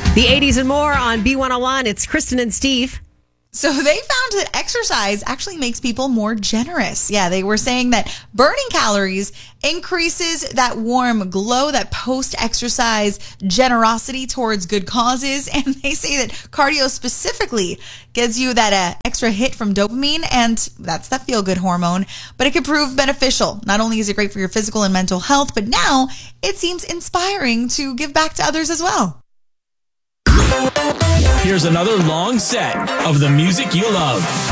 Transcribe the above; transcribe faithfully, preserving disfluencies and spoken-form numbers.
The eighties and more on B one oh one. It's Kristen and Steve. So they found that exercise actually makes people more generous. Yeah, they were saying that burning calories increases that warm glow, that post-exercise generosity towards good causes. And they say that cardio specifically gives you that uh, extra hit from dopamine, and that's that feel-good hormone. But it can prove beneficial. Not only is it great for your physical and mental health, but now it seems inspiring to give back to others as well. Here's another long set of the music you love.